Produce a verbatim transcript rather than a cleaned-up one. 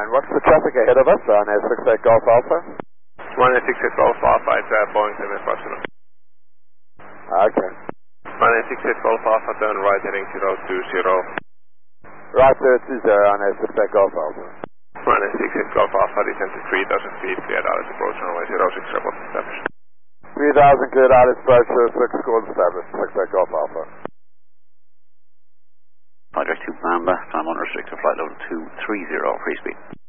And what's the traffic ahead of us on uh, six eight Golf Alpha? one eight six eight Golf Alpha, it's uh, Boeing seven eight Barcelona. Okay. one eight six eight Golf Alpha, turn right heading zero two zero. Right zero two zero on uh, six eight Golf Alpha. one eight six eight Golf Alpha, descend to three thousand feet, clear Dallas approach runway zero six, report established. three thousand clear Dallas approach zero six, code established, six eight Golf Alpha. Project two Mamba, time unrestricted, flight level two three zero, free speed.